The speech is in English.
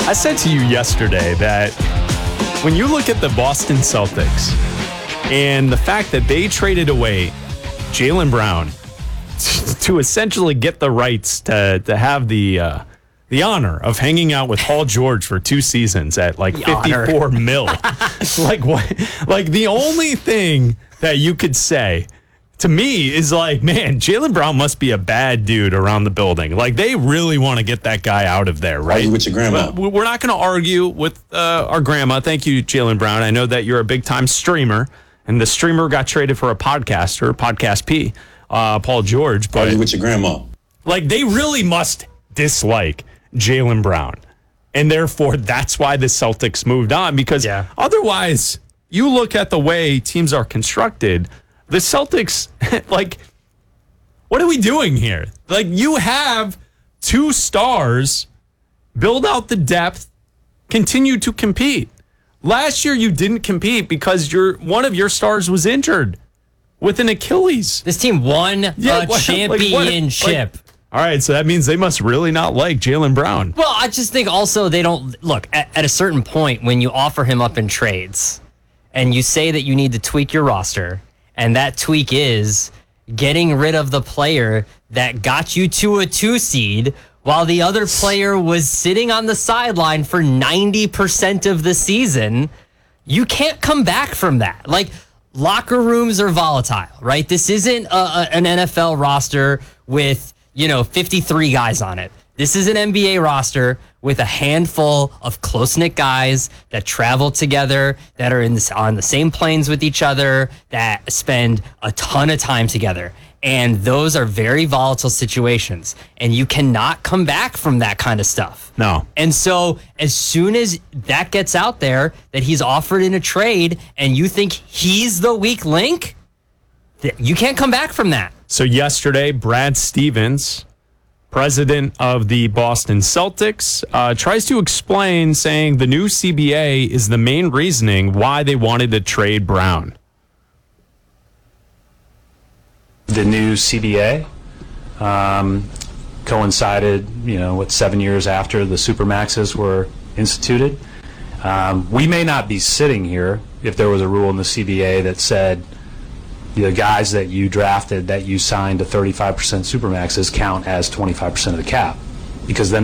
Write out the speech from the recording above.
I said to you yesterday that when you look at the Boston Celtics and the fact that they traded away Jaylen Brown to essentially get the rights to have the honor of hanging out with Paul George for 2 seasons at like $54 million. Like what? Like the only thing that you could say to me is like, man, Jaylen Brown must be a bad dude around the building. Like they really want to get that guy out of there, right? Argue with your grandma. But we're not going to argue with our grandma. Thank you, Jaylen Brown. I know that you're a big time streamer, and the streamer got traded for a podcaster, Podcast P, Paul George. But argue with your grandma. Like they really must dislike Jaylen Brown. And therefore, that's why the Celtics moved on. Because otherwise, you look at the way teams are constructed, the Celtics, like, what are we doing here? Like, you have 2 stars, build out the depth, continue to compete. Last year, you didn't compete because one of your stars was injured with an Achilles. This team won a championship. All right, so that means they must really not like Jaylen Brown. Well, I just think also they don't look at a certain point when you offer him up in trades and you say that you need to tweak your roster, and that tweak is getting rid of the player that got you to a 2 seed while the other player was sitting on the sideline for 90% of the season. You can't come back from that. Like, locker rooms are volatile, right? This isn't an NFL roster with 53 guys on it. This is an NBA roster with a handful of close-knit guys that travel together, that are on the same planes with each other, that spend a ton of time together. And those are very volatile situations. And you cannot come back from that kind of stuff. No. And so as soon as that gets out there, that he's offered in a trade, and you think he's the weak link, you can't come back from that. So yesterday, Brad Stevens, president of the Boston Celtics, tries to explain, saying the new CBA is the main reasoning why they wanted to trade Brown. The new CBA coincided, with 7 years after the Supermaxes were instituted. We may not be sitting here if there was a rule in the CBA that said the guys that you drafted, that you signed to 35% Supermaxes count as 25% of the cap, because then